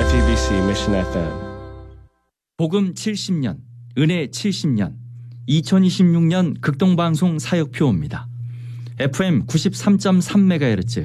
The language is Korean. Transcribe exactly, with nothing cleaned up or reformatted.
에프이비씨 Mission 에프엠. 복음 칠십 년, 은혜 칠십 년, 이천이십육 년 극동방송 사역표입니다. 에프엠 구십삼 점 삼 메가헤르츠